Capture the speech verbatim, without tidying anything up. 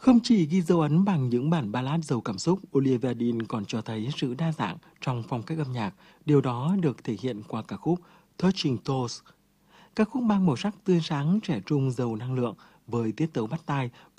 Không chỉ ghi dấu ấn bằng những bản ballad giàu cảm xúc, Olivia Dean còn cho thấy sự đa dạng trong phong cách âm nhạc. Điều đó được thể hiện qua ca khúc Touching Toes. Ca khúc mang màu sắc tươi sáng, trẻ trung, giàu năng lượng với tiết tấu bắt tai.